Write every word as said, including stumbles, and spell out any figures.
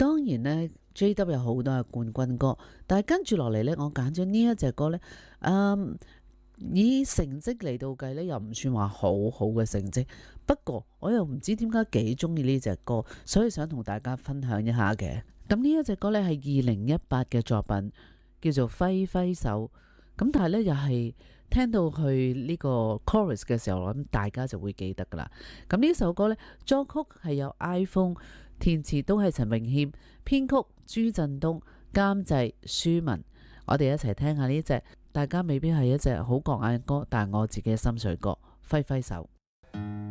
當然呢 J W 有好多嘅冠軍歌，但係跟住落嚟呢，我揀咗呢一隻歌呢，嗯，以成績嚟到計呢，又唔算話好好嘅成績。不過我又唔知點解幾中意呢隻歌，所以想同大家分享一下嘅。咁呢一隻歌呢，係二零一八嘅作品，叫做揮揮手。咁但係呢，又係聽到佢呢個 chorus 嘅時候，我諗大家就會記得噶啦。咁呢首歌呢，作曲係有 iPhone，填詞都係陳詠謙，編曲朱振東，監製舒文。我哋一齊聽下呢隻，大家未必係一隻好覺眼嘅歌，但係我自己嘅心水歌，揮揮手。